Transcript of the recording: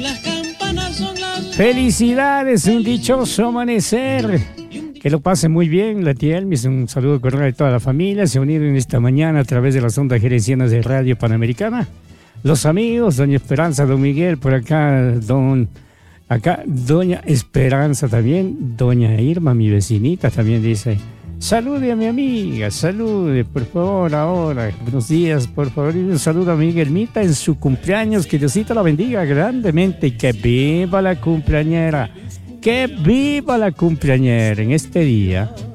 Felicidades, un dichoso amanecer. Que lo pase muy bien, la tía Elmis. Un saludo cordial a toda la familia. Se unieron esta mañana a través de las ondas gerencianas de Radio Panamericana. Los amigos, doña Esperanza, don Miguel, por acá, doña Esperanza también. Doña Irma, mi vecinita, también dice: salude a mi amiga, salude, por favor, ahora. Buenos días, por favor. Y un saludo a Miguelmita en su cumpleaños. Que Diosito la bendiga grandemente y que viva la cumpleañera. Que viva la cumpleañera en este día.